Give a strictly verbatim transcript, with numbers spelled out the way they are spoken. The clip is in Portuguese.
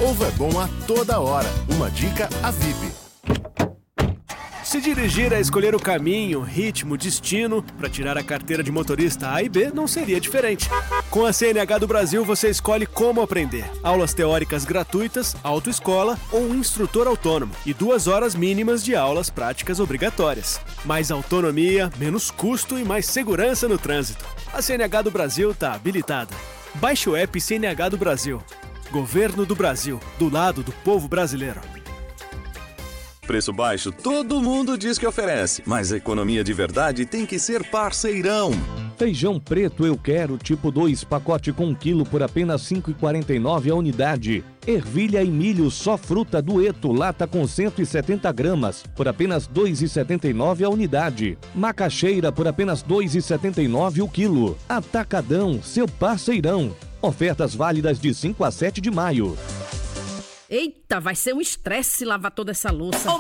Ovo é bom a toda hora. Uma dica A V I P. Se dirigir é escolher o caminho, ritmo, destino, para tirar a carteira de motorista A e B não seria diferente. Com a C N H do Brasil você escolhe como aprender. Aulas teóricas gratuitas, autoescola ou um instrutor autônomo e duas horas mínimas de aulas práticas obrigatórias. Mais autonomia, menos custo e mais segurança no trânsito. A C N H do Brasil está habilitada. Baixe o app C N H do Brasil. Governo do Brasil, do lado do povo brasileiro. Preço baixo, todo mundo diz que oferece, mas a economia de verdade tem que ser Parceirão. Feijão preto eu quero, tipo dois, pacote com um quilo por apenas cinco reais e quarenta e nove centavos a unidade. Ervilha e milho só fruta dueto, lata com cento e setenta gramas, por apenas dois reais e setenta e nove centavos a unidade. Macaxeira por apenas dois reais e setenta e nove centavos o quilo. Atacadão, seu Parceirão. Ofertas válidas de cinco a sete de maio. Eita, vai ser um estresse lavar toda essa louça.